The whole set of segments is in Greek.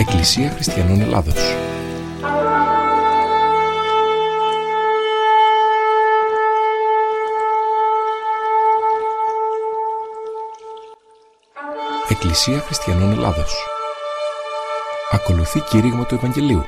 Εκκλησία Χριστιανών Ελλάδος. Εκκλησία Χριστιανών Ελλάδος. Ακολουθεί κήρυγμα του Ευαγγελίου.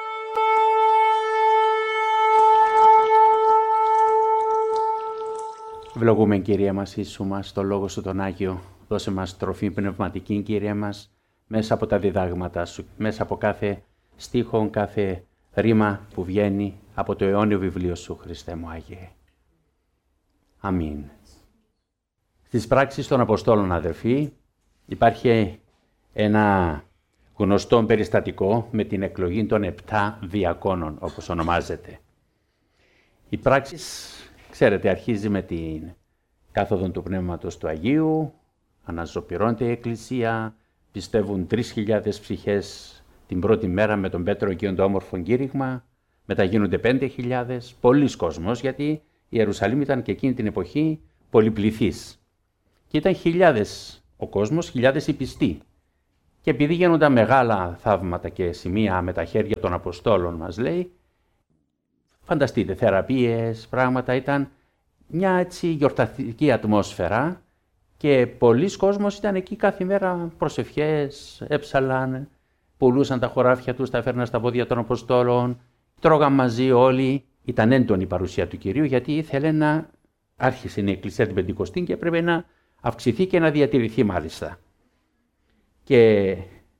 Ευλογούμε, Κύριε μας, Ιησού μας, το Λόγο Σου τον Άγιο. Δώσε μας τροφή πνευματική, Κύριε μας, μέσα από τα διδάγματα Σου, μέσα από κάθε στίχο, κάθε ρήμα που βγαίνει από το αιώνιο βιβλίο Σου, Χριστέ μου Άγιε. Αμήν. Στις πράξεις των Αποστόλων, αδερφοί, υπάρχει ένα γνωστό περιστατικό με την εκλογή των 7 διακόνων, όπως ονομάζεται. Οι πράξεις, ξέρετε, αρχίζει με την κάθοδο του Πνεύματος του Αγίου, αναζωπυρώνεται η Εκκλησία, πιστεύουν 3.000 ψυχές την πρώτη μέρα με τον Πέτρο και το όμορφο κήρυγμα, μετά γίνονται 5.000, πολλοί κόσμος, γιατί η Ιερουσαλήμ ήταν και εκείνη την εποχή πολυπληθής. Και ήταν χιλιάδες ο κόσμος, χιλιάδες οι πιστοί. Και επειδή γίνονταν μεγάλα θαύματα και σημεία με τα χέρια των Αποστόλων, μας λέει, φανταστείτε, θεραπείες, πράγματα, ήταν μια έτσι γιορταστική ατμόσφαιρα και πολλοί κόσμος ήταν εκεί κάθε μέρα, προσευχές, έψαλαν, πουλούσαν τα χωράφια τους, τα έφερναν στα πόδια των Αποστόλων, τρώγαν μαζί όλοι. Ήταν έντονη η παρουσία του Κυρίου, γιατί ήθελε να άρχισε η Εκκλησία την Πεντηκοστή και έπρεπε να αυξηθεί και να διατηρηθεί μάλιστα. Και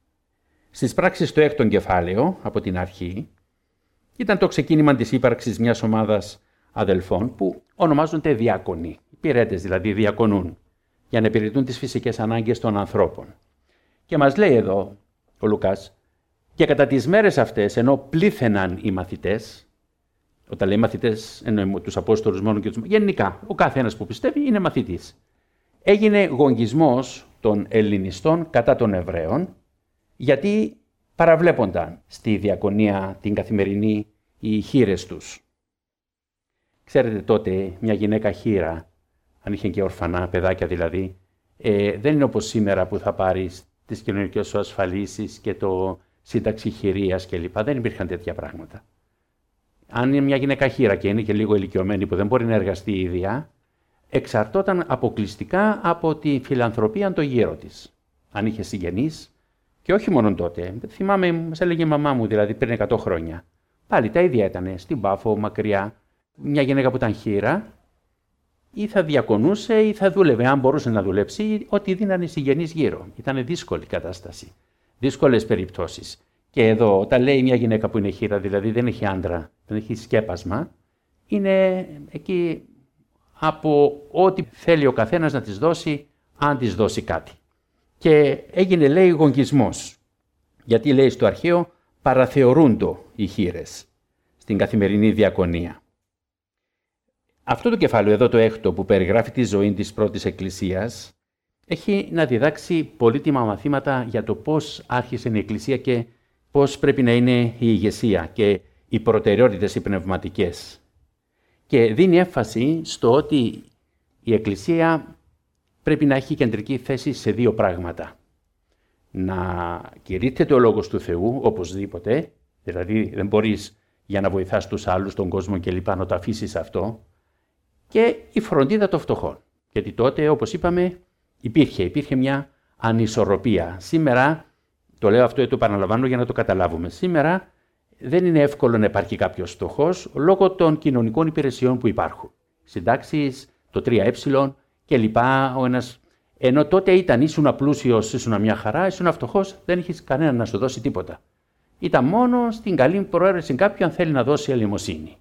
στις πράξεις του 6ου κεφάλαιο, από την αρχή, ήταν το ξεκίνημα της ύπαρξης μιας ομάδας αδελφών που ονομάζονται διάκονοι, υπηρέτες δηλαδή, διακονούν, για να υπηρετούν τις φυσικές ανάγκες των ανθρώπων. Και μας λέει εδώ ο Λουκάς, και κατά τις μέρες αυτές, ενώ πλήθαιναν οι μαθητές, όταν λέει μαθητές εννοεί τους Απόστολους μόνο και τους... Γενικά, ο κάθε ένας που πιστεύει είναι μαθητής. Έγινε γογγισμός των Ελληνιστών κατά των Εβραίων, γιατί παραβλέπονταν στη διακονία την καθημερινή οι χήρες τους. Ξέρετε, τότε μια γυναίκα χήρα, αν είχε και ορφανά παιδάκια δηλαδή, δεν είναι όπως σήμερα που θα πάρεις τις κοινωνικές σου ασφαλίσεις και το σύνταξη χειρίας κλπ. Δεν υπήρχαν τέτοια πράγματα. Αν είναι μια γυναίκα χήρα και είναι και λίγο ηλικιωμένη που δεν μπορεί να εργαστεί η ίδια, εξαρτώταν αποκλειστικά από τη φιλανθρωπία των γύρω της. Αν είχε συγγενείς, και όχι μόνο τότε. Θυμάμαι, μας έλεγε η μαμά μου δηλαδή πριν 100 χρόνια. Πάλι τα ίδια ήταν, στην Πάφο, μακριά. Μια γυναίκα που ήταν χήρα, ή θα διακονούσε ή θα δούλευε, αν μπορούσε να δουλέψει, ό,τι δίνανε οι συγγενείς γύρω. Ήταν δύσκολη κατάσταση. Δύσκολες περιπτώσεις. Και εδώ, όταν λέει μια γυναίκα που είναι χήρα, δηλαδή δεν έχει άντρα, δεν έχει σκέπασμα, είναι εκεί από ό,τι θέλει ο καθένας να της δώσει, αν της δώσει κάτι. Και έγινε, λέει, γογγισμός. Γιατί, λέει στο αρχαίο, παραθεωρούντο οι χήρες στην καθημερινή διακονία. Αυτό το κεφάλαιο εδώ, το 6ο, που περιγράφει τη ζωή της πρώτης Εκκλησίας, έχει να διδάξει πολύτιμα μαθήματα για το πώς άρχισε η Εκκλησία και πώς πρέπει να είναι η ηγεσία και οι προτεραιότητες οι πνευματικές. Και δίνει έμφαση στο ότι η Εκκλησία πρέπει να έχει κεντρική θέση σε 2 πράγματα. Να κηρύττεται ο Λόγος του Θεού, οπωσδήποτε, δηλαδή δεν μπορείς για να βοηθάς τους άλλους, τον κόσμο κλπ. Να το αφήσεις αυτό, και η φροντίδα των φτωχών. Γιατί τότε, όπως είπαμε, υπήρχε μια ανισορροπία. Σήμερα, το λέω αυτό και το επαναλαμβάνω για να το καταλάβουμε, σήμερα δεν είναι εύκολο να υπάρχει κάποιος φτωχός λόγω των κοινωνικών υπηρεσιών που υπάρχουν. Συντάξεις, το 3Ε και λοιπά. Ενώ τότε ήσουν πλούσιος, ήσουν μια χαρά, ήσουν φτωχός, δεν είχες κανένα να σου δώσει τίποτα. Ήταν μόνο στην καλή προαίρεση κάποιου αν θέλει να δώσει ελεημοσύνη.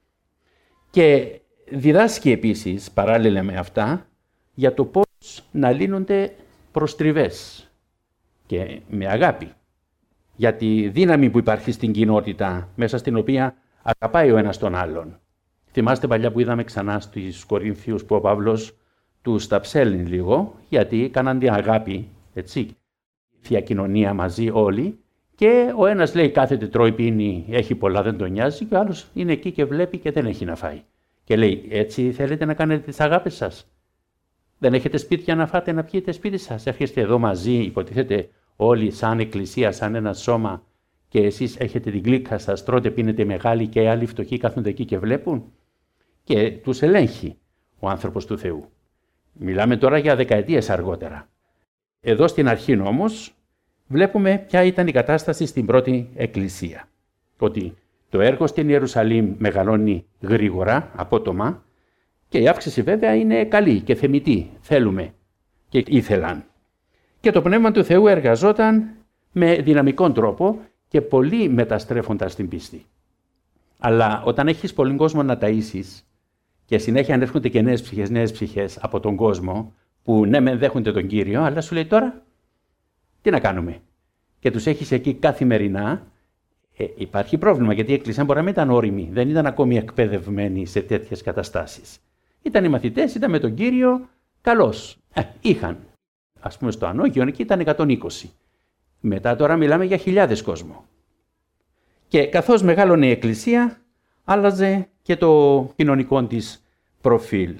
Και διδάσκει επίσης, παράλληλα με αυτά, για το πώς να λύνονται προστριβές και με αγάπη. Για τη δύναμη που υπάρχει στην κοινότητα, μέσα στην οποία αγαπάει ο ένας τον άλλον. Θυμάστε παλιά που είδαμε ξανά στους Κορίνθιους που ο Παύλος τους τα ψέλνει λίγο, γιατί έκαναν την αγάπη, έτσι, θεία κοινωνία μαζί όλοι, και ο ένας λέει κάθεται, τρώει, πίνει, έχει πολλά, δεν τον νοιάζει, και ο άλλος είναι εκεί και βλέπει και δεν έχει να φάει. Και λέει, έτσι θέλετε να κάνετε τις αγάπες σας? Δεν έχετε σπίτια να φάτε, να πιείτε σπίτι σας? Έρχεστε εδώ μαζί, υποτίθεται όλοι σαν εκκλησία, σαν ένα σώμα και εσείς έχετε την κλίκα σας, τρώτε, πίνετε μεγάλοι και οι άλλοι φτωχοί κάθονται εκεί και βλέπουν. Και τους ελέγχει ο άνθρωπος του Θεού. Μιλάμε τώρα για δεκαετίες αργότερα. Εδώ στην αρχή όμως βλέπουμε ποια ήταν η κατάσταση στην πρώτη εκκλησία. Ότι το έργο στην Ιερουσαλήμ μεγαλώνει γρήγορα, απότομα, και η αύξηση βέβαια είναι καλή και θεμιτή, θέλουμε και ήθελαν. Και το Πνεύμα του Θεού εργαζόταν με δυναμικό τρόπο και πολλοί μεταστρέφοντας την πίστη. Αλλά όταν έχεις πολλοί κόσμο να ταΐσεις και συνέχεια ανέρχονται και νέες ψυχές από τον κόσμο που ναι μεν δέχονται τον Κύριο, αλλά σου λέει τώρα τι να κάνουμε. Και τους έχεις εκεί καθημερινά, υπάρχει πρόβλημα, γιατί η Εκκλησία μπορεί να μην ήταν όριμη, δεν ήταν ακόμη εκπαιδευμένη σε τέτοιες καταστάσεις. Ήταν οι μαθητές, ήταν με τον Κύριο, καλώς. Είχαν. Ας πούμε στο Ανώγειο εκεί ήταν 120. Μετά τώρα μιλάμε για χιλιάδες κόσμο. Και καθώς μεγάλωνε η Εκκλησία, άλλαζε και το κοινωνικό της προφίλ.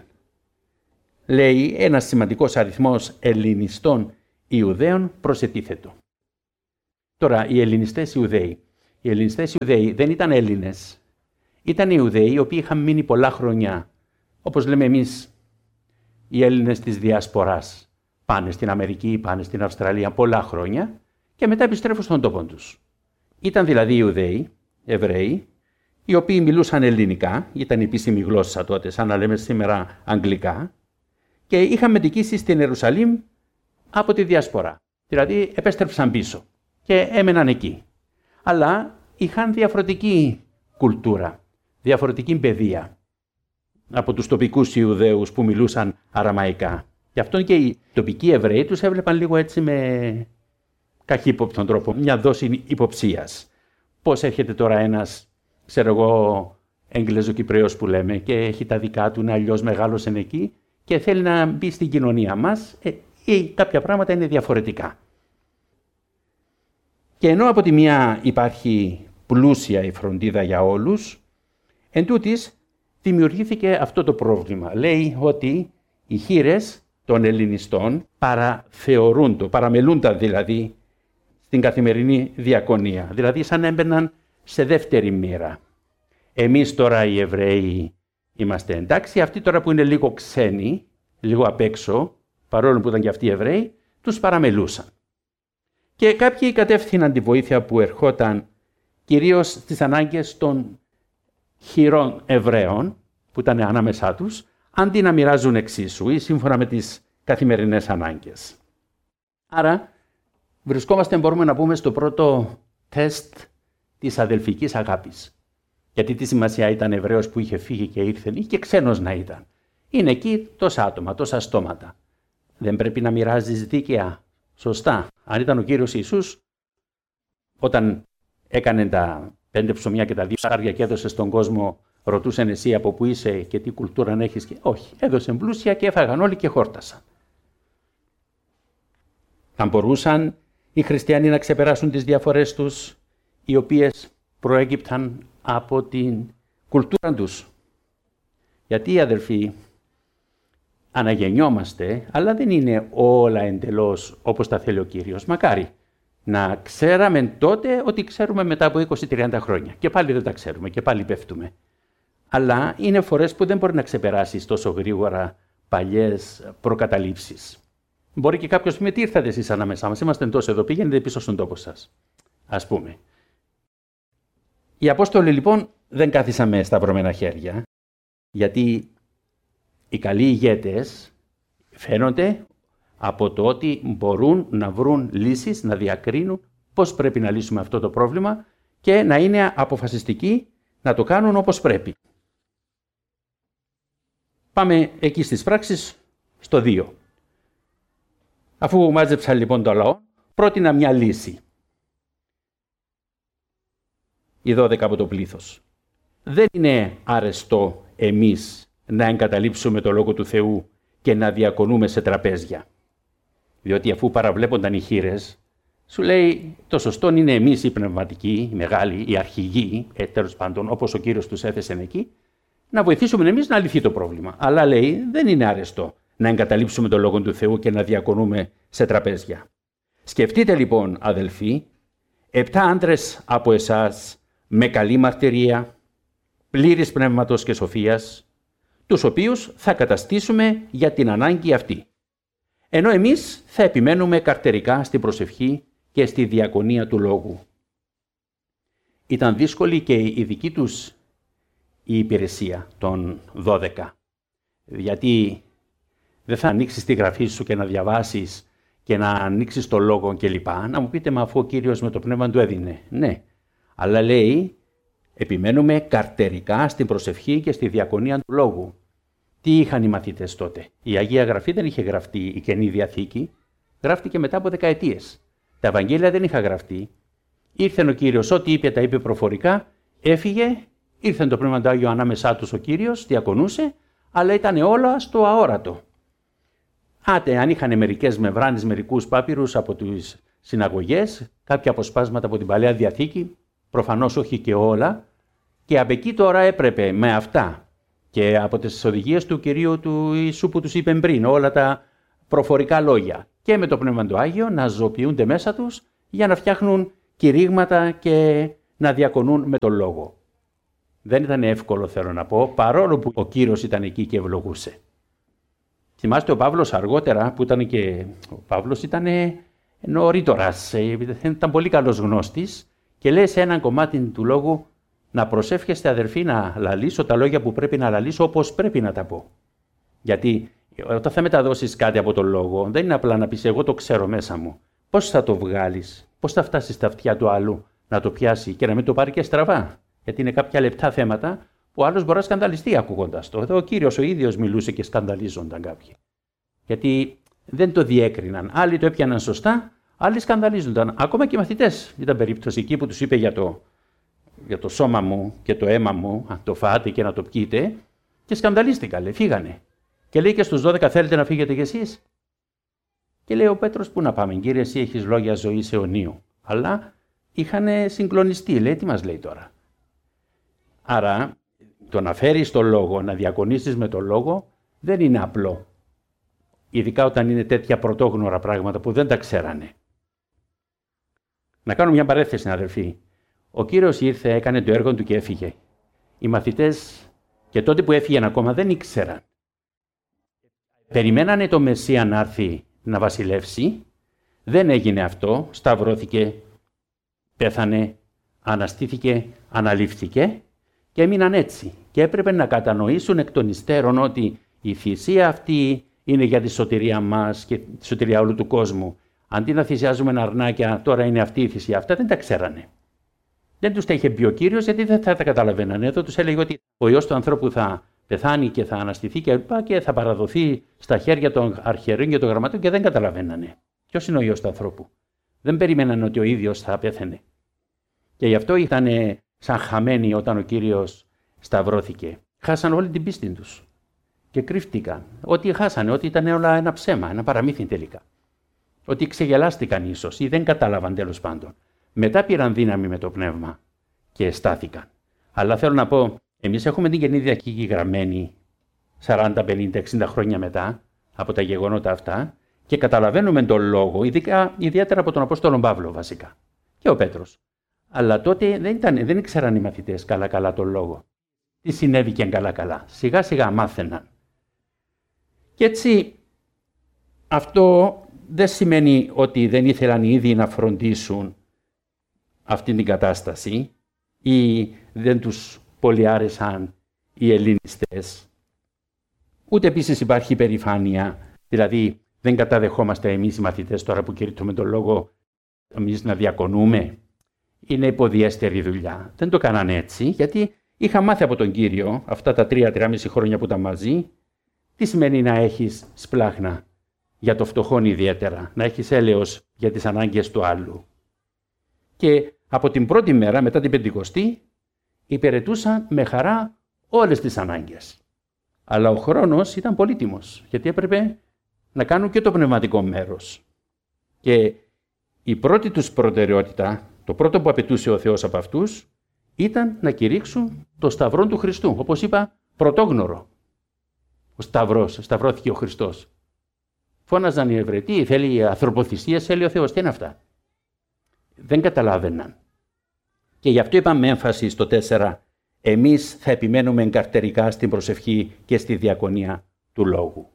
Λέει ένας σημαντικός αριθμός Ελληνιστών Ιουδαίων προσετίθετο. Τώρα οι Ελληνιστές Ιουδαίοι δεν ήταν Έλληνες. Ήταν Ιουδαίοι οι οποίοι είχαν μείνει πολλά χρόνια, όπως λέμε εμείς οι Έλληνες της Διασποράς. Πάνε στην Αμερική, πάνε στην Αυστραλία πολλά χρόνια και μετά επιστρέφουν στον τόπο τους. Ήταν δηλαδή Ιουδαίοι, Εβραίοι, οι οποίοι μιλούσαν ελληνικά, ήταν η επίσημη γλώσσα τότε, σαν να λέμε σήμερα αγγλικά, και είχαν μετικήσει στην Ιερουσαλήμ από τη Διασπορά. Δηλαδή επέστρεψαν πίσω και έμεναν εκεί. Αλλά είχαν διαφορετική κουλτούρα, διαφορετική παιδεία από τους τοπικούς Ιουδαίους που μιλούσαν αραμαϊκά. Γι' αυτό και οι τοπικοί Εβραίοι τους έβλεπαν λίγο έτσι με καχύποπτον τρόπο, μια δόση υποψίας. Πώς έρχεται τώρα ένας, ξέρω εγώ, Εγγλέζο-Κυπρέος που λέμε και έχει τα δικά του, είναι αλλιώς μεγάλωσε εκεί και θέλει να μπει στην κοινωνία μας ή κάποια πράγματα είναι διαφορετικά. Και ενώ από τη μία υπάρχει πλούσια η φροντίδα για όλους, εν τούτοις δημιουργήθηκε αυτό το πρόβλημα. Λέει ότι οι χήρες των Ελληνιστών παραμελούνται δηλαδή στην καθημερινή διακονία. Δηλαδή σαν έμπαιναν σε δεύτερη μοίρα. Εμείς τώρα οι Εβραίοι είμαστε εντάξει, αυτοί τώρα που είναι λίγο ξένοι, λίγο απ' έξω, παρόλο που ήταν και αυτοί οι Εβραίοι, τους παραμελούσαν. Και κάποιοι κατεύθυναν τη βοήθεια που ερχόταν κυρίως στις ανάγκες των χειρών Εβραίων, που ήταν ανάμεσά τους, αντί να μοιράζουν εξίσου ή σύμφωνα με τις καθημερινές ανάγκες. Άρα, μπορούμε να πούμε στο πρώτο τεστ της αδελφικής αγάπης. Γιατί τι σημασία ήταν Εβραίος που είχε φύγει και ήρθε ή και ξένος να ήταν. Είναι εκεί τόσα άτομα, τόσα στόματα. Δεν πρέπει να μοιράζεις δίκαια. Σωστά. Αν ήταν ο Κύριος Ιησούς, όταν έκανε τα 5 ψωμιά και τα 2 ψάρια και έδωσε στον κόσμο, ρωτούσαν εσύ από πού είσαι και τι κουλτούρα έχεις. Όχι, έδωσε πλούσια και έφαγαν όλοι και χόρτασαν. Θα μπορούσαν οι χριστιανοί να ξεπεράσουν τις διαφορές τους, οι οποίες προέκυπταν από την κουλτούρα τους. Γιατί αδελφοί, αναγεννιόμαστε, αλλά δεν είναι όλα εντελώς όπως τα θέλει ο Κύριος. Μακάρι να ξέραμε τότε ότι ξέρουμε μετά από 20-30 χρόνια. Και πάλι δεν τα ξέρουμε και πάλι πέφτουμε. Αλλά είναι φορές που δεν μπορεί να ξεπεράσεις τόσο γρήγορα παλιές προκαταλήψεις. Μπορεί και κάποιος πει: τι ήρθατε εσείς ανάμεσά μας, είμαστε τόσο εδώ, πήγαινετε πίσω στον τόπο σας. Ας πούμε. Οι Απόστολοι λοιπόν δεν κάθισαν με σταυρωμένα χέρια, γιατί οι καλοί ηγέτες φαίνονται από το ότι μπορούν να βρουν λύσεις, να διακρίνουν πώς πρέπει να λύσουμε αυτό το πρόβλημα και να είναι αποφασιστικοί να το κάνουν όπως πρέπει. Πάμε εκεί στις πράξεις στο 2. Αφού μάζεψαν λοιπόν το λαό, πρότεινα μια λύση. Οι 12 από το πλήθος. Δεν είναι αρεστό εμείς να εγκαταλείψουμε το Λόγο του Θεού και να διακονούμε σε τραπέζια. Διότι αφού παραβλέπονταν οι χήρες, σου λέει το σωστό είναι εμείς οι πνευματικοί, οι μεγάλοι, οι αρχηγοί, τέλος πάντων όπως ο Κύριος τους έθεσε εκεί, να βοηθήσουμε εμείς να λυθεί το πρόβλημα. Αλλά λέει δεν είναι αρεστό να εγκαταλείψουμε το Λόγο του Θεού και να διακονούμε σε τραπέζια. Σκεφτείτε λοιπόν, αδελφοί, 7 άντρες από εσάς με καλή μαρτυρία, πλήρης πνεύματος και σοφίας, τους οποίους θα καταστήσουμε για την ανάγκη αυτή. Ενώ εμείς θα επιμένουμε καρτερικά στην προσευχή και στη διακονία του λόγου. Ήταν δύσκολη και η δική τους η υπηρεσία των 12. Γιατί δεν θα ανοίξεις τη γραφή σου και να διαβάσεις και να ανοίξεις το λόγο κλπ. Να μου πείτε, μα αφού ο Κύριος με το πνεύμα του έδινε. Ναι, αλλά λέει, επιμένουμε καρτερικά στην προσευχή και στη διακονία του λόγου. Τι είχαν οι μαθητές τότε? Η Αγία Γραφή δεν είχε γραφτεί, η Καινή Διαθήκη γράφτηκε μετά από δεκαετίες. Τα Ευαγγέλια δεν είχαν γραφτεί. Ήρθε ο Κύριος, ό,τι είπε τα είπε προφορικά, έφυγε, ήρθε το Πνεύμα του Άγιο ανάμεσά τους ο Κύριος, διακονούσε, αλλά ήταν όλα στο αόρατο. Αν είχαν μερικές μεμβράνες, μερικούς πάπυρους από τις συναγωγές, κάποια αποσπάσματα από την Παλαιά Διαθήκη, προφανώς όχι και όλα, και από εκεί τώρα έπρεπε με αυτά και από τις οδηγίες του Κυρίου του Ιησού που τους είπε πριν, όλα τα προφορικά λόγια και με το Πνεύμα του Άγιο να ζωοποιούνται μέσα τους για να φτιάχνουν κηρύγματα και να διακονούν με τον λόγο. Δεν ήταν εύκολο, θέλω να πω, παρόλο που ο Κύριος ήταν εκεί και ευλογούσε. Θυμάστε ο Παύλος αργότερα, που ήταν και ο Παύλος ήταν νωρίτορας, ήταν πολύ καλός γνώστης και λέει σε έναν κομμάτι του λόγου να προσεύχεστε, αδερφοί, να λαλήσω τα λόγια που πρέπει να λαλήσω όπως πρέπει να τα πω. Γιατί όταν θα μεταδώσεις κάτι από τον λόγο, δεν είναι απλά να πεις εγώ το ξέρω μέσα μου. Πώς θα το βγάλεις, πώς θα φτάσεις στα αυτιά του άλλου να το πιάσει και να μην το πάρει και στραβά. Γιατί είναι κάποια λεπτά θέματα που ο άλλος μπορεί να σκανδαλιστεί ακούγοντας το. Εδώ ο Κύριος ο ίδιος μιλούσε και σκανδαλίζονταν κάποιοι. Γιατί δεν το διέκριναν. Άλλοι το έπιαναν σωστά, άλλοι σκανδαλίζονταν. Ακόμα και οι μαθητές. Ήταν περίπτωση εκεί που τους είπε για το σώμα μου και το αίμα μου, αν το φάτε και να το πιείτε, και σκανδαλίστηκαν, λέει, φύγανε. Και λέει και στους 12, θέλετε να φύγετε κι εσείς? Και λέει ο Πέτρος, πού να πάμε, Κύριε, εσύ έχεις λόγια ζωής αιωνίου. Αλλά είχαν συγκλονιστεί, λέει, τι μας λέει τώρα? Άρα, το να φέρεις το λόγο, να διακονήσεις με το λόγο, δεν είναι απλό. Ειδικά όταν είναι τέτοια πρωτόγνωρα πράγματα που δεν τα ξέρανε. Να κάνω μια παρέθεση, αδερφοί. Ο Κύριος ήρθε, έκανε το έργο του και έφυγε. Οι μαθητές και τότε που έφυγαν ακόμα δεν ήξεραν. Περιμένανε το Μεσσία να έρθει να βασιλεύσει. Δεν έγινε αυτό. Σταυρώθηκε, πέθανε, αναστήθηκε, αναλήφθηκε και έμειναν έτσι. Και έπρεπε να κατανοήσουν εκ των υστέρων ότι η θυσία αυτή είναι για τη σωτηρία μας και τη σωτηρία όλου του κόσμου. Αντί να θυσιάζουμε αρνάκια, τώρα είναι αυτή η θυσία. Αυτά δεν τα ξέρανε. Δεν τους τα είχε πει ο Κύριος, γιατί δεν θα τα καταλαβαίνανε. Εδώ τους έλεγε ότι ο Υιός του ανθρώπου θα πεθάνει και θα αναστηθεί και θα παραδοθεί στα χέρια των αρχιερέων και των γραμματέων και δεν καταλαβαίνανε. Ποιος είναι ο Υιός του ανθρώπου? Δεν περίμεναν ότι ο ίδιος θα πέθανε. Και γι' αυτό ήταν σαν χαμένοι όταν ο Κύριος σταυρώθηκε. Χάσαν όλη την πίστη τους και κρύφτηκαν. Ότι χάσανε, ότι ήταν όλα ένα ψέμα, ένα παραμύθι τελικά. Ότι ξεγελάστηκαν ίσως ή δεν κατάλαβαν τέλος πάντων. Μετά πήραν δύναμη με το πνεύμα και στάθηκαν. Αλλά θέλω να πω, εμείς έχουμε την Καινή Διαθήκη γραμμένη 40, 50, 60 χρόνια μετά από τα γεγονότα αυτά και καταλαβαίνουμε τον λόγο, ιδιαίτερα από τον Απόστολο Παύλο βασικά και ο Πέτρος. Αλλά τότε δεν ήξεραν οι μαθητές καλά τον λόγο. Τι συνέβηκε καλά. Σιγά σιγά μάθαιναν. Και έτσι αυτό δεν σημαίνει ότι δεν ήθελαν οι ίδιοι να φροντίσουν αυτή την κατάσταση ή δεν τους πολύ άρεσαν οι Ελληνιστές. Ούτε επίσης υπάρχει υπερηφάνεια, δηλαδή δεν καταδεχόμαστε εμείς οι μαθητές τώρα που κηρύττουμε τον λόγο εμείς να διακονούμε. Είναι υποδιέστερη δουλειά. Δεν το κάνανε έτσι, γιατί είχα μάθει από τον Κύριο αυτά τα 3-3,5 χρόνια που ήταν μαζί, τι σημαίνει να έχεις σπλάχνα για το φτωχόν ιδιαίτερα, να έχεις έλεος για τις ανάγκες του άλλου. Και από την πρώτη μέρα μετά την Πεντηκοστή υπηρετούσαν με χαρά όλες τις ανάγκες. Αλλά ο χρόνος ήταν πολύτιμος, γιατί έπρεπε να κάνουν και το πνευματικό μέρος. Και η πρώτη τους προτεραιότητα, το πρώτο που απαιτούσε ο Θεός από αυτούς, ήταν να κηρύξουν το σταυρό του Χριστού. Όπως είπα, πρωτόγνωρο. Ο σταυρός, σταυρώθηκε ο Χριστός. Φώναζαν οι Εβραίοι, θέλει ανθρωποθυσία, θέλει ο Θεός. Τι είναι αυτά? Δεν καταλάβαιναν. Και γι' αυτό είπαμε έμφαση στο 4. Εμείς θα επιμένουμε εγκαρτερικά στην προσευχή και στη διακονία του λόγου.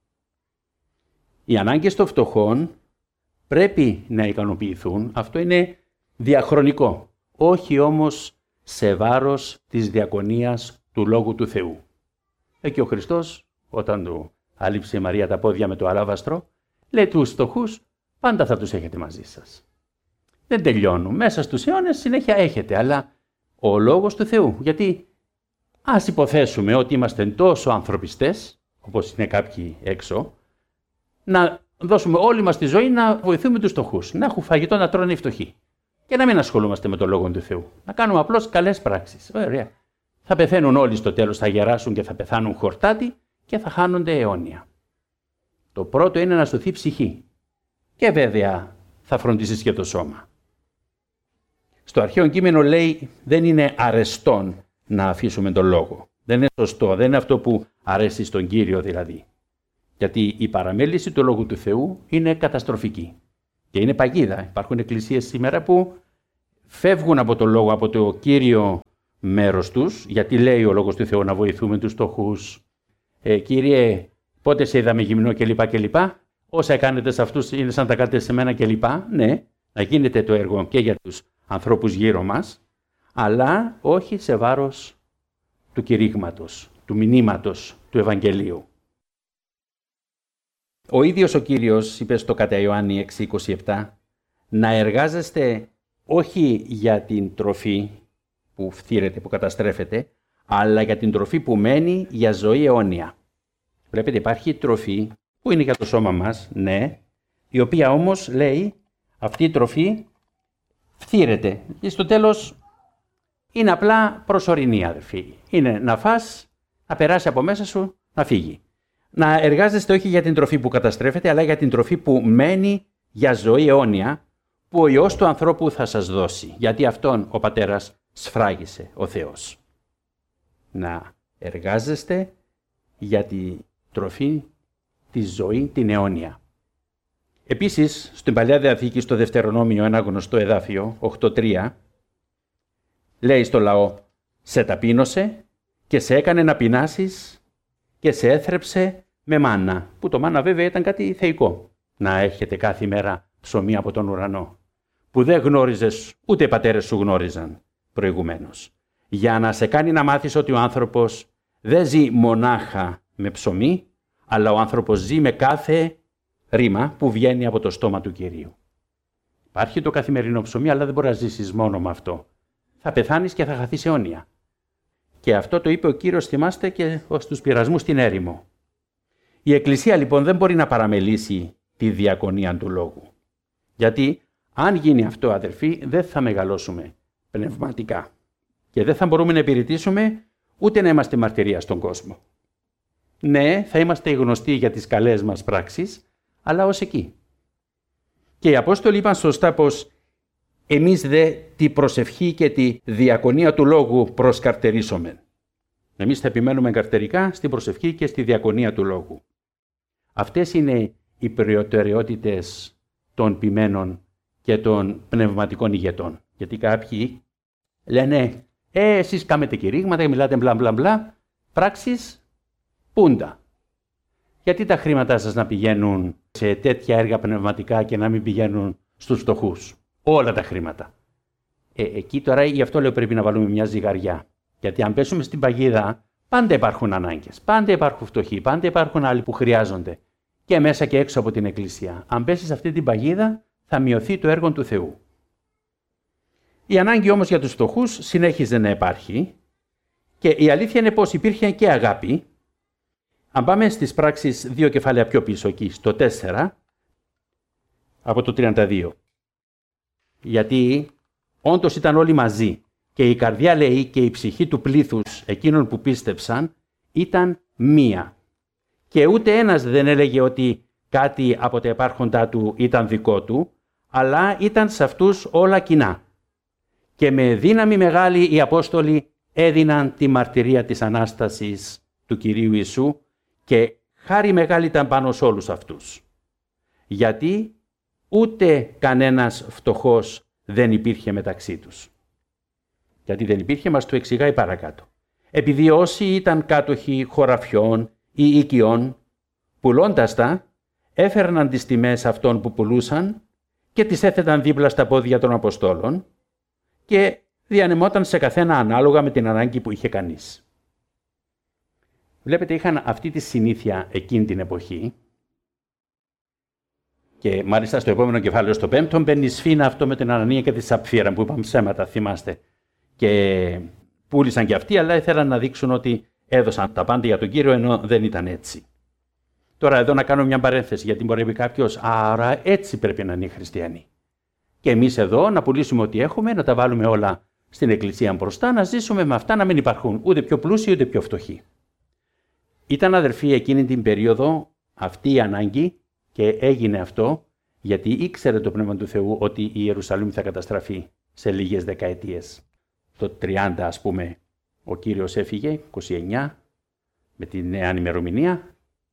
Οι ανάγκες των φτωχών πρέπει να ικανοποιηθούν. Αυτό είναι διαχρονικό. Όχι όμως σε βάρος της διακονίας του Λόγου του Θεού. Και ο Χριστός, όταν του άλυψε η Μαρία τα πόδια με το αλάβαστρο, λέει τους φτωχούς πάντα θα τους έχετε μαζί σας. Δεν τελειώνουν. Μέσα στους αιώνες συνέχεια έχετε, αλλά ο Λόγος του Θεού. Γιατί ας υποθέσουμε ότι είμαστε τόσο ανθρωπιστές, όπως είναι κάποιοι έξω, να δώσουμε όλη μας τη ζωή να βοηθούμε τους φτωχούς, να έχουν φαγητό να τρώνε οι φτωχοί και να μην ασχολούμαστε με το Λόγο του Θεού. Να κάνουμε απλώς καλές πράξεις. Ωραία. Θα πεθαίνουν όλοι στο τέλος, θα γεράσουν και θα πεθάνουν χορτάτοι και θα χάνονται αιώνια. Το πρώτο είναι να σωθεί ψυχή και βέβαια θα φροντίσεις και το σώμα. Στο αρχαίο κείμενο λέει δεν είναι αρεστόν να αφήσουμε τον Λόγο. Δεν είναι σωστό, δεν είναι αυτό που αρέσει στον Κύριο δηλαδή. Γιατί η παραμέληση του Λόγου του Θεού είναι καταστροφική και είναι παγίδα. Υπάρχουν εκκλησίες σήμερα που φεύγουν από τον Λόγο, από το κύριο μέρος τους, γιατί λέει ο Λόγος του Θεού να βοηθούμε τους φτωχούς. Κύριε, πότε σε είδαμε γυμνό κλπ. Όσα κάνετε σε αυτούς είναι σαν τα κάνετε σε μένα κλπ. Ναι, να γίνεται το έργο και για τους ανθρώπους γύρω μας, αλλά όχι σε βάρος του κηρύγματος, του μηνύματος, του Ευαγγελίου. Ο ίδιος ο Κύριος είπε στο κατά Ιωάννη 6:27 να εργάζεστε όχι για την τροφή που φθήρεται, που καταστρέφεται, αλλά για την τροφή που μένει για ζωή αιώνια. Βλέπετε, υπάρχει τροφή που είναι για το σώμα μας, ναι, η οποία όμως λέει αυτή η τροφή φθήρεται και στο τέλος είναι απλά προσωρινή, αδερφοί. Είναι να φας, να περάσει από μέσα σου, να φύγει. Να εργάζεστε όχι για την τροφή που καταστρέφεται, αλλά για την τροφή που μένει για ζωή αιώνια, που ο Υιός του ανθρώπου θα σας δώσει. Γιατί αυτόν ο Πατέρας σφράγισε, ο Θεός. Να εργάζεστε για τη τροφή, τη ζωή, την αιώνια. Επίσης, στην Παλιά Διαθήκη, στο Δευτερονόμιο, ένα γνωστό εδάφιο, 8:3, λέει στο λαό «Σε ταπείνωσε και σε έκανε να πεινάσεις και σε έθρεψε με μάνα», που το μάνα βέβαια ήταν κάτι θεϊκό. Να έχετε κάθε μέρα ψωμί από τον ουρανό, που δεν γνώριζες, ούτε οι πατέρες σου γνώριζαν προηγουμένως. Για να σε κάνει να μάθεις ότι ο άνθρωπος δεν ζει μονάχα με ψωμί, αλλά ο άνθρωπος ζει με κάθε ρήμα που βγαίνει από το στόμα του Κυρίου. Υπάρχει το καθημερινό ψωμί, αλλά δεν μπορεί να ζήσεις μόνο με αυτό. Θα πεθάνεις και θα χαθείς αιώνια. Και αυτό το είπε ο Κύριος, θυμάστε, και στους πειρασμούς στην έρημο. Η Εκκλησία λοιπόν δεν μπορεί να παραμελήσει τη διακονία του Λόγου. Γιατί αν γίνει αυτό, αδερφοί, δεν θα μεγαλώσουμε πνευματικά. Και δεν θα μπορούμε να υπηρετήσουμε ούτε να είμαστε μαρτυρία στον κόσμο. Ναι, θα είμαστε γνωστοί για τις καλές μας πράξεις, αλλά ως εκεί. Και οι Απόστολοι είπαν σωστά πως εμείς δε τη προσευχή και τη διακονία του Λόγου προσκαρτερίσομεν. Εμείς θα επιμένουμε καρτερικά στην προσευχή και στη διακονία του Λόγου. Αυτές είναι οι προτεραιότητες των ποιμένων και των πνευματικών ηγετών. Γιατί κάποιοι λένε εσείς κάνετε κηρύγματα, μιλάτε μπλα μπλα μπλα, πράξεις πούντα. Γιατί τα χρήματά σας να πηγαίνουν σε τέτοια έργα πνευματικά και να μην πηγαίνουν στους φτωχούς? Όλα τα χρήματα. Εκεί τώρα γι' αυτό λέω πρέπει να βάλουμε μια ζυγαριά. Γιατί αν πέσουμε στην παγίδα, πάντα υπάρχουν ανάγκες, πάντα υπάρχουν φτωχοί, πάντα υπάρχουν άλλοι που χρειάζονται. Και μέσα και έξω από την Εκκλησία. Αν πέσει σε αυτή την παγίδα, θα μειωθεί το έργο του Θεού. Η ανάγκη όμως για τους φτωχούς συνέχιζε να υπάρχει και η αλήθεια είναι πως υπήρχε και αγάπη. Αν πάμε στις πράξεις 2 κεφάλαια πιο πίσω, εκεί στο 4, από το 32. Γιατί όντως ήταν όλοι μαζί και η καρδιά, λέει, και η ψυχή του πλήθους εκείνων που πίστεψαν ήταν μία. Και ούτε ένας δεν έλεγε ότι κάτι από τα υπάρχοντά του ήταν δικό του, αλλά ήταν σε αυτούς όλα κοινά. Και με δύναμη μεγάλη οι Απόστολοι έδιναν τη μαρτυρία της Ανάστασης του Κυρίου Ιησού και χάρη μεγάλη ήταν πάνω σε όλους αυτούς. γιατί ούτε κανένας φτωχός δεν υπήρχε μεταξύ τους. Γιατί δεν υπήρχε, μας το εξηγάει παρακάτω. Επειδή όσοι ήταν κάτοχοι χωραφιών ή οικειών, πουλώντας τα, έφερναν τις τιμές αυτών που πουλούσαν και τις έθεταν δίπλα στα πόδια των Αποστόλων και διανεμόταν σε καθένα ανάλογα με την ανάγκη που είχε κανείς. Βλέπετε, είχαν αυτή τη συνήθεια εκείνη την εποχή και μάλιστα στο επόμενο κεφάλαιο, στο 5ο, μπαίνει σφήνα αυτό με την Ανανία και τη Σαπφύρα που είπαμε ψέματα, θυμάστε. Και πούλησαν και αυτοί, αλλά ήθελαν να δείξουν ότι έδωσαν τα πάντα για τον Κύριο, ενώ δεν ήταν έτσι. Τώρα εδώ να κάνω μια παρένθεση, γιατί μπορεί να πει κάποιος, άρα έτσι πρέπει να είναι οι χριστιανοί. Και εμείς εδώ να πουλήσουμε ό,τι έχουμε, να τα βάλουμε όλα στην εκκλησία μπροστά, να ζήσουμε με αυτά, να μην υπάρχουν ούτε πιο πλούσιοι ούτε πιο φτωχοί. Ήταν, αδερφοί, εκείνη την περίοδο αυτή η ανάγκη και έγινε αυτό γιατί ήξερε το Πνεύμα του Θεού ότι η Ιερουσαλήμ θα καταστραφεί σε λίγες δεκαετίες. Το 30, ας πούμε, ο Κύριος έφυγε, 29, με τη νέα ημερομηνία,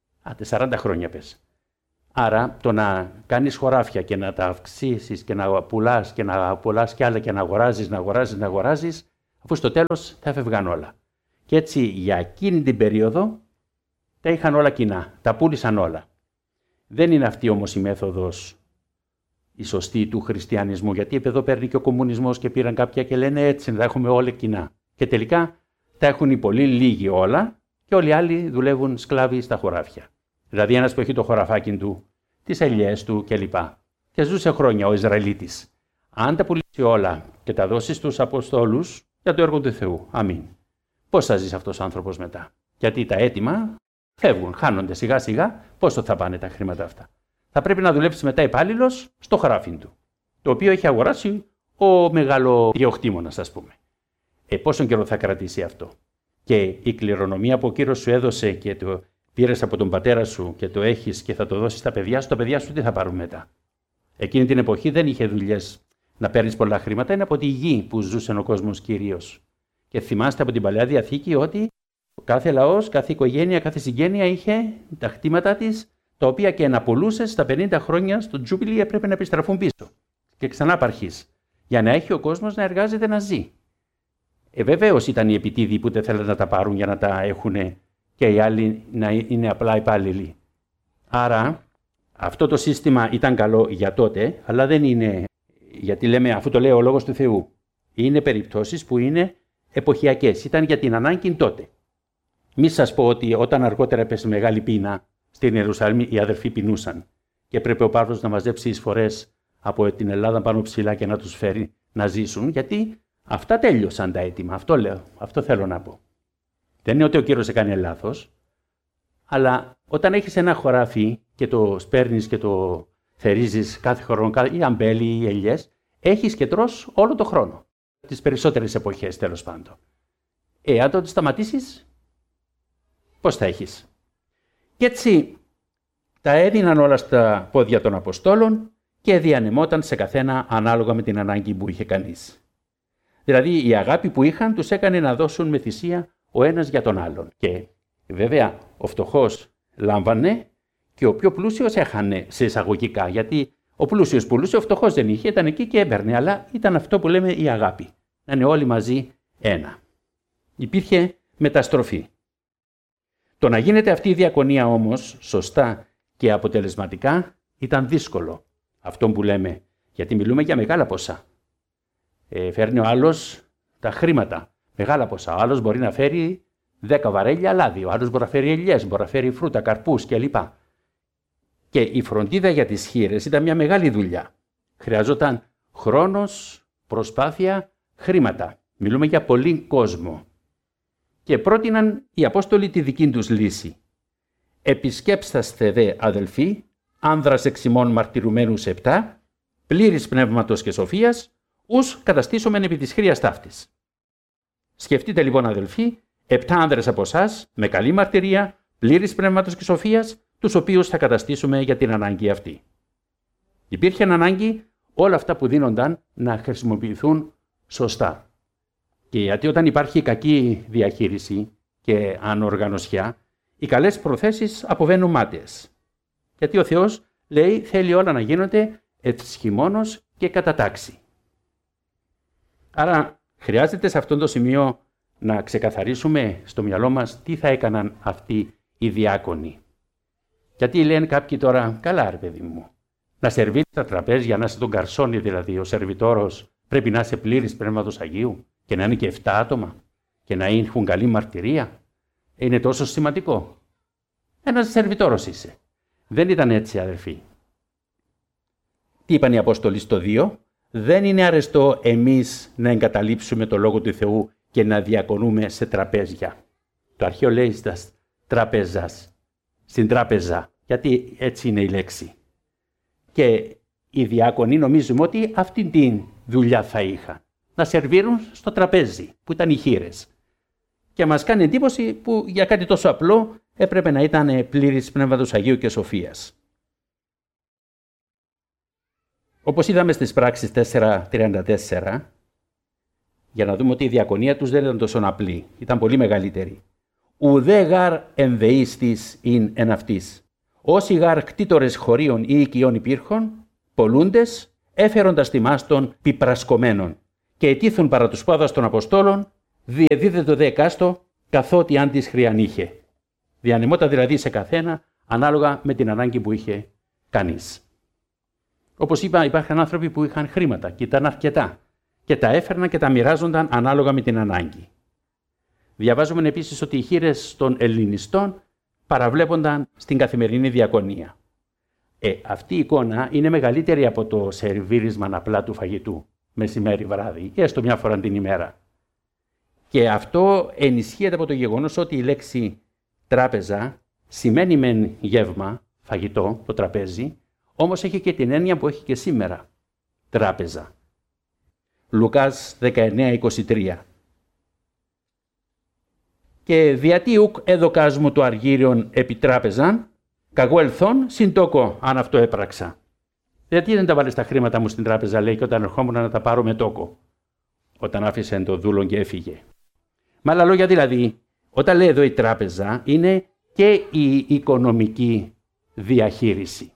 40 χρόνια πες. Άρα το να κάνεις χωράφια και να τα αυξήσεις και να πουλάς και να πουλάς κι άλλα και να αγοράζεις, αφού στο τέλος θα φεύγαν όλα. Και έτσι για εκείνη την περίοδο τα είχαν όλα κοινά, τα πούλησαν όλα. Δεν είναι αυτή όμως η μέθοδος η σωστή του χριστιανισμού, γιατί εδώ παίρνει και ο κομμουνισμός και πήραν κάποια και λένε έτσι, τα έχουμε όλα κοινά. Και τελικά τα έχουν οι πολύ λίγοι όλα και όλοι οι άλλοι δουλεύουν σκλάβοι στα χωράφια. Δηλαδή ένας που έχει το χωραφάκι του, τις ελιές του κλπ. Και ζούσε χρόνια ο Ισραηλίτης. Αν τα πουλήσει όλα και τα δώσει στους Αποστόλους για το έργο του Θεού, αμήν. Πώς θα ζήσει αυτός ο άνθρωπος μετά? Γιατί τα έτοιμα φεύγουν, χάνονται σιγά σιγά, πόσο θα πάνε τα χρήματα αυτά? Θα πρέπει να δουλέψει μετά υπάλληλος στο χωράφι του, το οποίο έχει αγοράσει ο μεγαλοδιοκτήμονας, ας πούμε. Πόσον καιρό θα κρατήσει αυτό? Και η κληρονομία που ο Κύριος σου έδωσε και το πήρες από τον πατέρα σου και το έχεις και θα το δώσεις στα παιδιά σου, τα παιδιά σου τι θα πάρουν μετά? Εκείνη την εποχή δεν είχε δουλειές να παίρνεις πολλά χρήματα, είναι από τη γη που ζούσε ο κόσμος κυρίως. Και θυμάστε από την Παλαιά Διαθήκη ότι κάθε λαός, κάθε οικογένεια, κάθε συγγένεια είχε τα κτήματά της, τα οποία και να πουλούσε στα 50 χρόνια στο Τζούμπιλι έπρεπε να επιστραφούν πίσω και ξανά απαρχής, για να έχει ο κόσμος να εργάζεται, να ζει. Βεβαίως ήταν οι επιτίδιοι που δεν θέλουν να τα πάρουν για να τα έχουν και οι άλλοι να είναι απλά υπάλληλοι. Άρα αυτό το σύστημα ήταν καλό για τότε, αλλά δεν είναι, γιατί λέμε, αφού το λέει ο Λόγος του Θεού, είναι περιπτώσεις που είναι εποχιακές, ήταν για την ανάγκη τότε. Μη σας πω ότι όταν αργότερα έπεσε μεγάλη πείνα στην Ιερουσαλήμ, οι αδερφοί πεινούσαν και πρέπει ο Παύλος να μαζέψει εισφορές από την Ελλάδα πάνω ψηλά και να τους φέρει να ζήσουν, γιατί αυτά τέλειωσαν τα έτοιμα. Αυτό λέω, αυτό θέλω να πω. Δεν είναι ότι ο Κύριος έκανε λάθος, αλλά όταν έχεις ένα χωράφι και το σπέρνεις και το θερίζεις κάθε χρόνο, ή αμπέλι ή ελιές, έχεις και τρως όλο το χρόνο. Τις περισσότερες εποχές, τέλος πάντων. Αν το σταματήσεις, πώς θα έχεις? Και έτσι τα έδιναν όλα στα πόδια των Αποστόλων και διανεμόταν σε καθένα ανάλογα με την ανάγκη που είχε κανείς. Δηλαδή η αγάπη που είχαν τους έκανε να δώσουν με θυσία ο ένας για τον άλλον. Και βέβαια ο φτωχός λάμβανε και ο πιο πλούσιος έχανε σε εισαγωγικά, γιατί ο πλούσιος πουλούσε, ο φτωχός δεν είχε, ήταν εκεί και έπαιρνε, αλλά ήταν αυτό που λέμε η αγάπη. Να είναι όλοι μαζί ένα. Υπήρχε μεταστροφή. Το να γίνεται αυτή η διακονία όμως σωστά και αποτελεσματικά ήταν δύσκολο. Αυτό που λέμε, γιατί μιλούμε για μεγάλα ποσά. Φέρνει ο άλλος τα χρήματα, μεγάλα ποσά. Ο άλλος μπορεί να φέρει 10 βαρέλια λάδι, ο άλλος μπορεί να φέρει ελιές, μπορεί να φέρει φρούτα, καρπούς κλπ. Και η φροντίδα για τις χήρες ήταν μια μεγάλη δουλειά. Χρειαζόταν χρόνος, προσπάθεια, χρήματα. Μιλούμε για πολύ κόσμο. Και πρότειναν οι Απόστολοι τη δική τους λύση. «Επισκέψταστε δε, αδελφοί, άνδρας εξ ημών μαρτυρουμένους 7, πλήρης πνεύματος και σοφίας, ους καταστήσομεν επί της χρίας ταύτης». Σκεφτείτε λοιπόν, αδελφοί, 7 άνδρες από εσάς, με καλή μαρτυρία, πλήρης πνεύματος και σοφίας, τους οποίους θα καταστήσουμε για την ανάγκη αυτή. Υπήρχε ανάγκη όλα αυτά που δίνονταν να χρησιμοποιηθούν σωστά. Και γιατί όταν υπάρχει κακή διαχείριση και ανοργανωσιά, οι καλές προθέσεις αποβαίνουν μάταιες. Γιατί ο Θεός λέει θέλει όλα να γίνονται ευσχημόνως και κατά τάξη. Άρα χρειάζεται σε αυτό το σημείο να ξεκαθαρίσουμε στο μυαλό μας τι θα έκαναν αυτοί οι διάκονοι. Γιατί λένε κάποιοι τώρα, καλά ρε παιδί μου, να σερβίρεις τα τραπέζια, να είσαι τον καρσόνι δηλαδή, ο σερβιτόρος πρέπει να είσαι πλήρης Πνεύματος Αγίου και να είναι και 7 άτομα και να έχουν καλή μαρτυρία. Είναι τόσο σημαντικό. Ένας σερβιτόρος είσαι. Δεν ήταν έτσι, αδερφοί. Τι είπαν οι Απόστολοι στο 2? Δεν είναι αρεστό εμείς να εγκαταλείψουμε το Λόγο του Θεού και να διακονούμε σε τραπέζια. Το αρχαίο λέει στας τραπέζας, στην τράπεζα, γιατί έτσι είναι η λέξη. Και οι διάκονοι νομίζουμε ότι αυτή την δουλειά θα είχαν. Να σερβίρουν στο τραπέζι, που ήταν οι χήρες. Και μας κάνει εντύπωση που για κάτι τόσο απλό έπρεπε να ήταν πλήρης Πνεύματος Αγίου και σοφίας. Όπως είδαμε στις πράξεις 4:34, για να δούμε ότι η διακονία τους δεν ήταν τόσο απλή, ήταν πολύ μεγαλύτερη. Ουδέ γάρ ενδείστης ειν εν αυτής. Όσοι γάρ κτήτορες χωρίων ή οικειών υπήρχον, πολλούντες, έφεροντας τιμάστον πιπρασκομένων και ετήθουν παρά τους πόδας των Αποστόλων, διεδίδετο δε εκάστο, καθότι αν της χρειαν είχε. Διανεμόταν δηλαδή σε καθένα, ανάλογα με την ανάγκη που είχε κανείς. Όπως είπα, υπάρχουν άνθρωποι που είχαν χρήματα και ήταν αρκετά και τα έφερναν και τα μοιράζονταν ανάλογα με την ανάγκη. Διαβάζουμε επίσης ότι οι χήρες των Ελληνιστών παραβλέπονταν στην καθημερινή διακονία. Αυτή η εικόνα είναι μεγαλύτερη από το σερβίρισμα απλά του φαγητού, μεσημέρι βράδυ, ή έστω μια φορά την ημέρα. Και αυτό ενισχύεται από το γεγονός ότι η λέξη τράπεζα σημαίνει μεν γεύμα, φαγητό, το τραπέζι, όμως έχει και την έννοια που έχει και σήμερα, τράπεζα. Λουκάς 19:23. Και διατί ουκ έδωκάς μου το αργύριον επί τράπεζαν, καγώ ελθόν συντόκο αν αυτό έπραξα. Γιατί δεν τα βάλεις τα χρήματα μου στην τράπεζα, λέει, και όταν ερχόμουν να τα πάρω με τόκο, όταν άφησε το δούλο και έφυγε. Με άλλα λόγια δηλαδή, όταν λέει εδώ η τράπεζα, είναι και η οικονομική διαχείριση.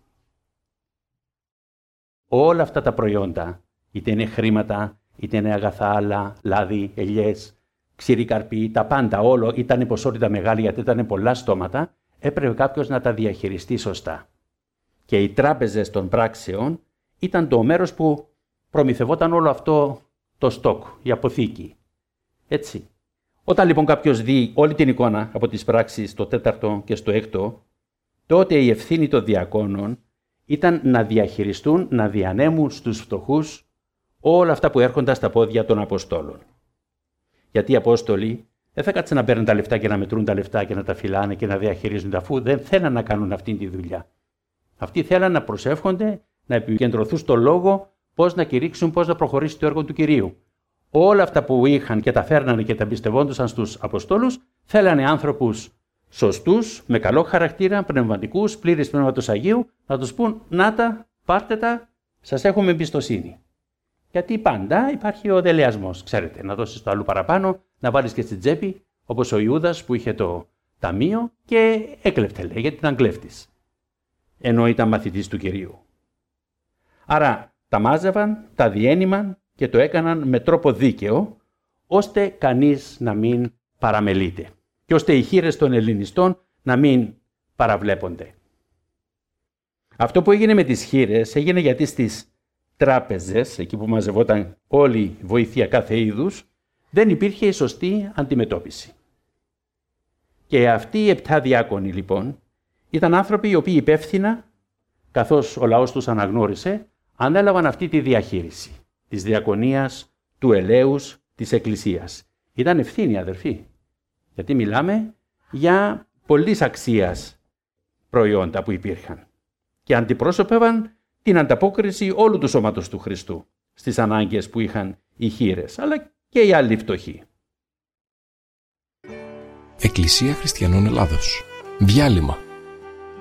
Όλα αυτά τα προϊόντα, είτε είναι χρήματα, είτε είναι αγαθά άλλα, λάδι, ελιές, ξηρή καρπή, τα πάντα όλο, ήταν ποσότητα μεγάλη γιατί ήταν πολλά στόματα, έπρεπε κάποιος να τα διαχειριστεί σωστά. Και οι τράπεζες των πράξεων ήταν το μέρος που προμηθευόταν όλο αυτό το στόκ, η αποθήκη. Έτσι. Όταν λοιπόν κάποιος δει όλη την εικόνα από τις πράξεις στο 4ο και στο 6ο, τότε η ευθύνη των διακόνων ήταν να διαχειριστούν, να διανέμουν στους φτωχούς όλα αυτά που έρχονταν στα πόδια των Αποστόλων. Γιατί οι Απόστολοι δεν θα κάτσουν να παίρνουν τα λεφτά και να μετρούν τα λεφτά και να τα φυλάνε και να διαχειρίζονται, αφού δεν θέλαν να κάνουν αυτή τη δουλειά. Αυτοί θέλαν να προσεύχονται, να επικεντρωθούν στο λόγο, πώς να κηρύξουν, πώς να προχωρήσει το έργο του Κυρίου. Όλα αυτά που είχαν και τα φέρνανε και τα εμπιστευόντουσαν στους Αποστόλους, θέλανε άνθρωπους σωστούς, με καλό χαρακτήρα, πνευματικούς, πλήρης Πνεύματος Αγίου, να τους πούν να τα, πάρτε τα, σας έχουμε εμπιστοσύνη. Γιατί πάντα υπάρχει ο δελεασμός, ξέρετε, να δώσεις το άλλο παραπάνω, να βάλεις και στην τσέπη, όπως ο Ιούδας που είχε το ταμείο και έκλεφτε, λέει, γιατί ήταν κλέφτης. Ενώ ήταν μαθητής του Κυρίου. Άρα τα μάζευαν, τα διένυμαν και το έκαναν με τρόπο δίκαιο, ώστε κανείς να μην παραμελείται και ώστε οι χήρες των Ελληνιστών να μην παραβλέπονται. Αυτό που έγινε με τις χήρες έγινε γιατί στις τράπεζες, εκεί που μαζευόταν όλη η βοήθεια κάθε είδους, δεν υπήρχε η σωστή αντιμετώπιση. Και αυτοί οι 7 διάκονοι λοιπόν ήταν άνθρωποι οι οποίοι υπεύθυνα, καθώς ο λαός τους αναγνώρισε, ανέλαβαν αυτή τη διαχείριση της διακονίας, του ελέους, της Εκκλησίας. Ήταν ευθύνη, αδερφοί, γιατί μιλάμε για πολλής αξίας προϊόντα που υπήρχαν και αντιπρόσωπευαν την ανταπόκριση όλου του σώματος του Χριστού στις ανάγκες που είχαν οι χήρες, αλλά και οι άλλοι φτωχοί. Εκκλησία Χριστιανών Ελλάδος. Διάλειμμα.